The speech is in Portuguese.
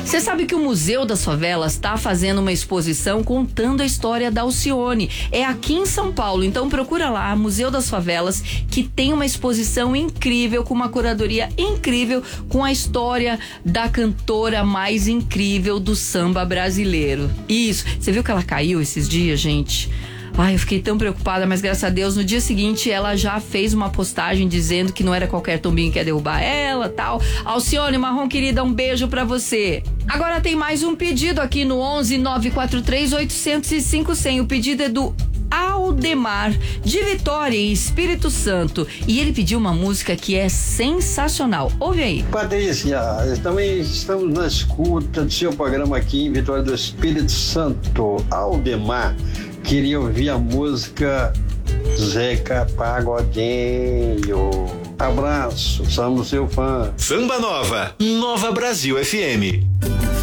Você sabe que o Museu das Favelas está fazendo uma exposição contando a história da Alcione. É aqui em São Paulo, então procura lá, Museu das Favelas, que tem uma exposição incrível, com uma curadoria incrível, com a história da cantora mais incrível do samba brasileiro. Isso, você viu que ela caiu esses dias, gente? Ai, eu fiquei tão preocupada, mas graças a Deus, no dia seguinte ela já fez uma postagem dizendo que não era qualquer tombinho que ia derrubar ela, tal. Alcione Marrom, querida, um beijo pra você. Agora tem mais um pedido aqui no 11-943-805-100. O pedido é do Aldemar, de Vitória, em Espírito Santo. E ele pediu uma música que é sensacional. Ouve aí. Patrícia, também estamos na escuta do seu programa aqui em Vitória do Espírito Santo. Aldemar queria ouvir a música Zeca Pagodinho. Abraço, somos seu fã. Samba Nova, Nova Brasil FM.